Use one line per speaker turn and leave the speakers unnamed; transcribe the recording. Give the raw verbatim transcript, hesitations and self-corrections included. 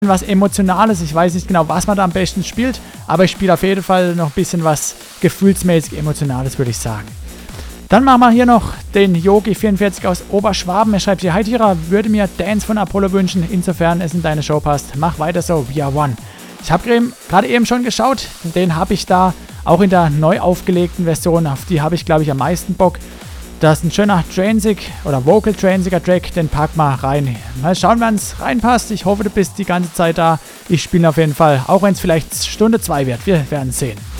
was Emotionales. Ich weiß nicht genau, was man da am besten spielt, aber ich spiele auf jeden Fall noch ein bisschen was gefühlsmäßig Emotionales, würde ich sagen. Dann machen wir hier noch den Yogi vierundvierzig aus Oberschwaben. Er schreibt hier: Hi Tira, würde mir Dance von Apollo wünschen, insofern es in deine Show passt. Mach weiter so, we are one. Ich habe gerade eben schon geschaut, den habe ich da auch in der neu aufgelegten Version, auf die habe ich glaube ich am meisten Bock. Das ist ein schöner Transic oder Vocal Transiger Track, den pack mal rein. Mal schauen, wann es reinpasst. Ich hoffe, du bist die ganze Zeit da. Ich spiele auf jeden Fall, auch wenn es vielleicht Stunde zwei wird. Wir werden sehen.